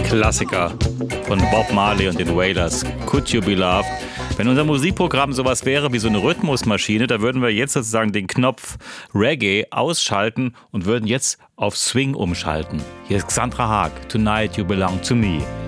Klassiker von Bob Marley und den Wailers. Could You Be Loved? Wenn unser Musikprogramm sowas wäre wie so eine Rhythmusmaschine, da würden wir jetzt sozusagen den Knopf Reggae ausschalten und würden jetzt auf Swing umschalten. Hier ist Xandra Haag. Tonight You Belong to Me.